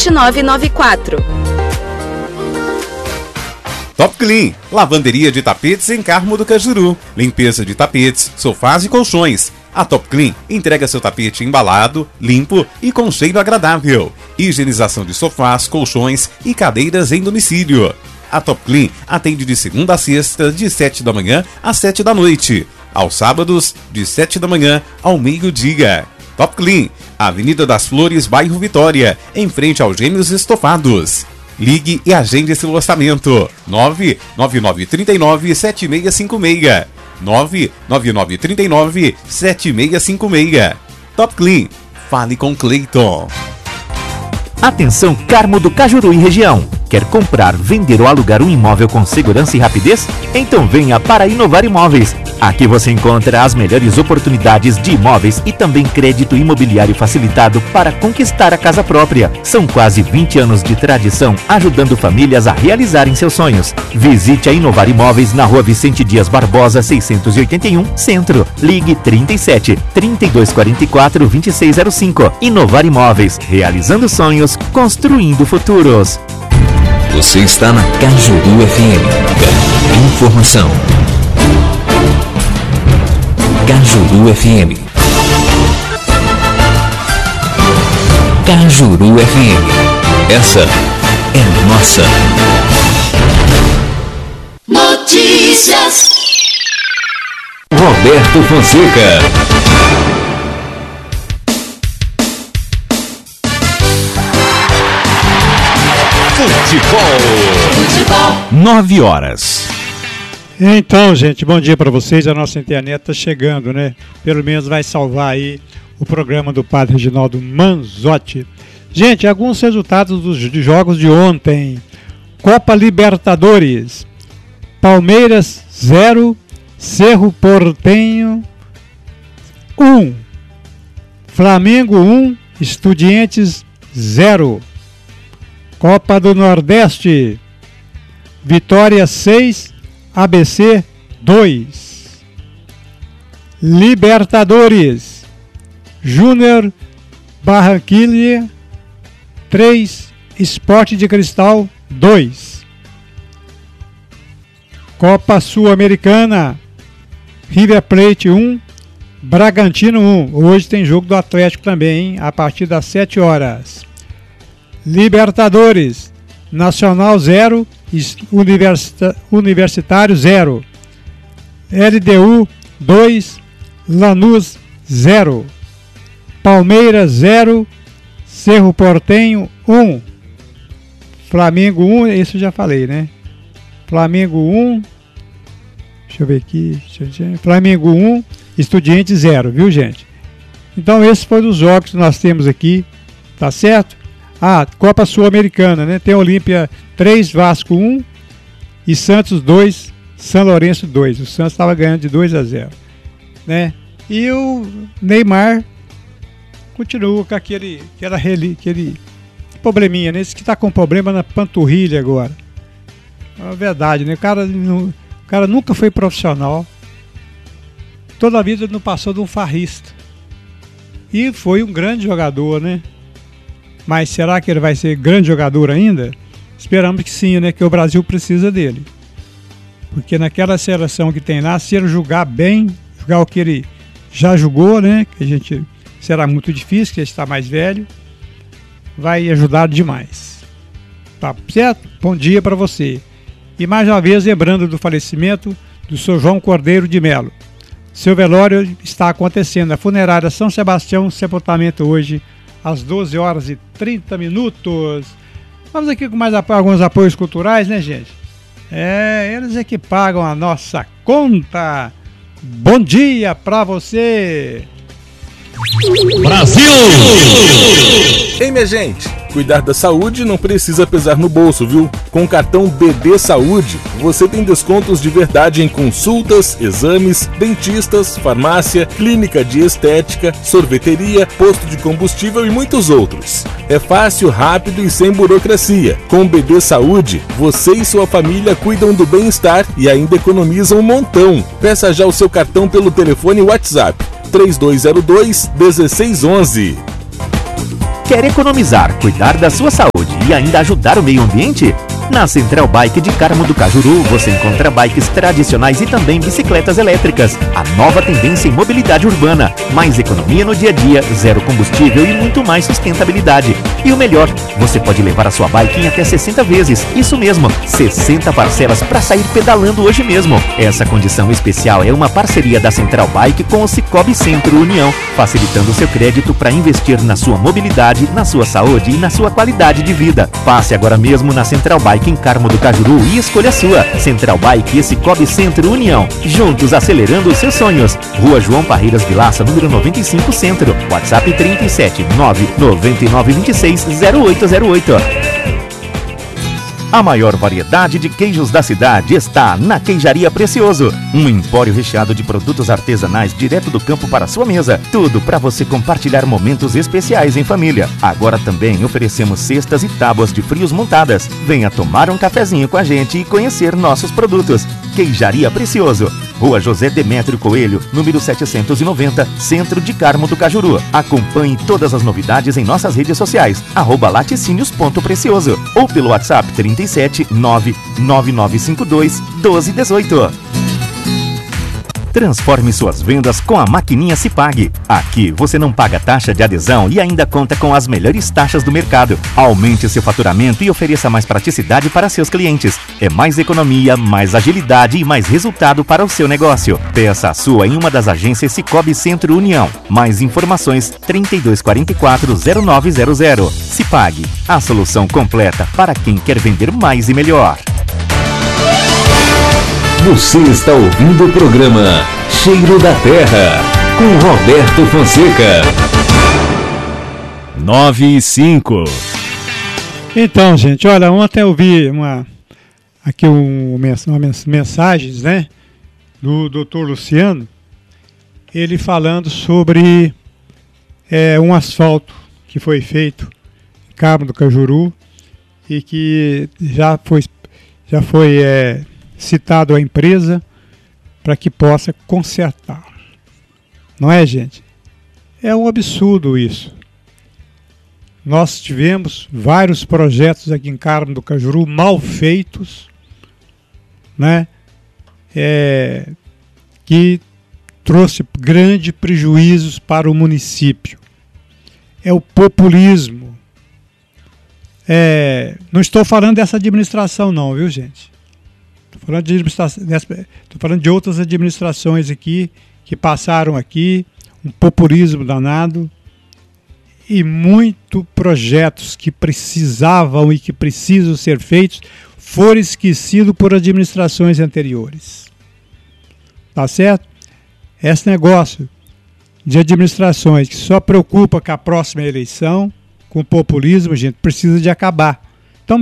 7994. Top Clean, lavanderia de tapetes em Carmo do Cajuru, limpeza de tapetes, sofás e colchões. A Top Clean entrega seu tapete embalado, limpo e com cheiro agradável. Higienização de sofás, colchões e cadeiras em domicílio. A Top Clean atende de segunda a sexta, de 7 da manhã às 7 da noite. Aos sábados, de 7 da manhã ao meio-dia. Top Clean, Avenida das Flores, bairro Vitória, em frente aos Gêmeos Estofados. Ligue e agende seu orçamento. 99939-7656. 99939-7656. Top Clean. Fale com Cleiton. Atenção, Carmo do Cajuru e região. Quer comprar, vender ou alugar um imóvel com segurança e rapidez? Então venha para Inovar Imóveis. Aqui você encontra as melhores oportunidades de imóveis e também crédito imobiliário facilitado para conquistar a casa própria. São quase 20 anos de tradição ajudando famílias a realizarem seus sonhos. Visite a Inovar Imóveis na Rua Vicente Dias Barbosa, 681, Centro. Ligue 37 3244 2605. Inovar Imóveis, realizando sonhos, construindo futuros. Você está na Cajuru FM. Informação. Cajuru FM. Cajuru FM. Essa é nossa. Notícias. Roberto Fonseca. Futebol. 9 horas. Então, gente, bom dia para vocês. A nossa internet está chegando, né? Pelo menos vai salvar aí o programa do Padre Reginaldo Manzotti. Gente, alguns resultados dos jogos de ontem. Copa Libertadores. Palmeiras 0, Cerro Porteño 1. Flamengo 1, Estudiantes 0. Copa do Nordeste. Vitória 6, ABC 2. Libertadores. Júnior Barranquilla 3, Sport de Cristal 2. Copa Sul-Americana. River Plate 1, Bragantino 1. Hoje tem jogo do Atlético também, hein? A partir das 7 horas. Libertadores. Nacional 0, Universitário 0. LDU 2, Lanús 0. Palmeiras 0, Cerro Porteño 1. Flamengo 1, isso eu já falei, né? Flamengo 1. Deixa eu ver aqui. Flamengo 1, Estudiantes 0, viu, gente? Então esses foram os jogos que nós temos aqui, tá certo? Copa Sul-Americana, né? Tem Olímpia 3, Vasco 1 e Santos 2, São Lourenço 2. O Santos estava ganhando de 2-0, né? E o Neymar continua com aquele probleminha, né? Esse que está com problema na panturrilha agora. É verdade, né? O cara nunca foi profissional. Toda a vida não passou de um farrista. E foi um grande jogador, né? Mas será que ele vai ser grande jogador ainda? Esperamos que sim, né? Que o Brasil precisa dele. Porque naquela seleção que tem lá, se ele jogar bem, jogar o que ele já jogou, né? Que a gente será muito difícil, que ele está mais velho, vai ajudar demais. Tá certo? Bom dia para você. E mais uma vez lembrando do falecimento do Sr. João Cordeiro de Melo. Seu velório está acontecendo. A funerária São Sebastião, sepultamento hoje às 12 horas e 30 minutos. Vamos aqui com mais alguns apoios culturais, né, gente? Eles é que pagam a nossa conta. Bom dia pra você! Brasil! Ei, minha gente, cuidar da saúde não precisa pesar no bolso, viu? Com o cartão BB Saúde, você tem descontos de verdade em consultas, exames, dentistas, farmácia, clínica de estética, sorveteria, posto de combustível e muitos outros. É fácil, rápido e sem burocracia. Com o BB Saúde, você e sua família cuidam do bem-estar e ainda economizam um montão. Peça já o seu cartão pelo telefone WhatsApp 3202-1611. Quer economizar, cuidar da sua saúde e ainda ajudar o meio ambiente? Na Central Bike de Carmo do Cajuru, você encontra bikes tradicionais e também bicicletas elétricas. A nova tendência em mobilidade urbana. Mais economia no dia a dia, zero combustível e muito mais sustentabilidade. E o melhor, você pode levar a sua bike em até 60 vezes. Isso mesmo, 60 parcelas para sair pedalando hoje mesmo. Essa condição especial é uma parceria da Central Bike com o Cicobi Centro União, facilitando seu crédito para investir na sua mobilidade, na sua saúde e na sua qualidade de vida. Passe agora mesmo na Central Bike em Carmo do Cajuru e escolha a sua. Central Bike e Cicobi Centro União. Juntos acelerando os seus sonhos. Rua João Parreiras Vilaça, número 95 Centro. WhatsApp 37 999 26 0808. A maior variedade de queijos da cidade está na Queijaria Precioso. Um empório recheado de produtos artesanais direto do campo para sua mesa. Tudo para você compartilhar momentos especiais em família. Agora também oferecemos cestas e tábuas de frios montadas. Venha tomar um cafezinho com a gente e conhecer nossos produtos. Queijaria Precioso. Rua José Demétrio Coelho, número 790, Centro de Carmo do Cajuru. Acompanhe todas as novidades em nossas redes sociais, @laticínios.precioso ou pelo WhatsApp 37 99952 1218. Transforme suas vendas com a maquininha Cipag. Aqui você não paga taxa de adesão e ainda conta com as melhores taxas do mercado. Aumente seu faturamento e ofereça mais praticidade para seus clientes. É mais economia, mais agilidade e mais resultado para o seu negócio. Peça a sua em uma das agências Cicobi Centro União. Mais informações 3244-0900. Cipag, a solução completa para quem quer vender mais e melhor. Você está ouvindo o programa Cheiro da Terra, com Roberto Fonseca. 9:05. Então, gente, olha, ontem eu vi mensagens, né, do Dr. Luciano, ele falando sobre um asfalto que foi feito em Carmo do Cajuru e que já foi citado a empresa para que possa consertar. Não é, gente? É um absurdo isso. Nós tivemos vários projetos aqui em Carmo do Cajuru mal feitos, né? Que trouxe grandes prejuízos para o município. É o populismo. Não estou falando dessa administração não, viu, gente? Estou falando de outras administrações aqui que passaram aqui, um populismo danado e muitos projetos que precisavam e que precisam ser feitos foram esquecidos por administrações anteriores. Tá certo? Esse negócio de administrações que só preocupa com a próxima eleição, com o populismo, gente, precisa de acabar.